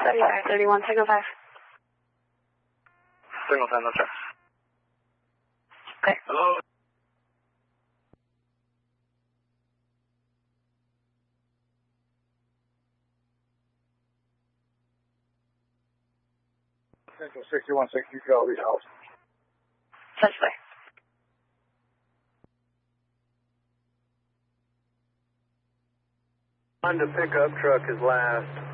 7531, signal 5. Signal 10, that's right. Okay. Hello? Central 6160 Calvi House. Such way. On to pickup truck is last.